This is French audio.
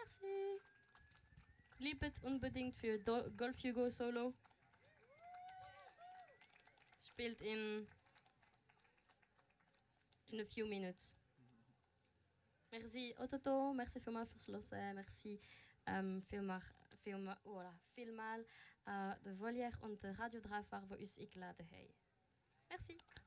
Merci. Bleibt unbedingt für Golf Hugo Solo. Spielt in a few minutes. Merci Ototo, merci vielmals fürs Hören, merci vielmals de Volière und de Radio Dreifach, die uns eingeladen haben. Merci.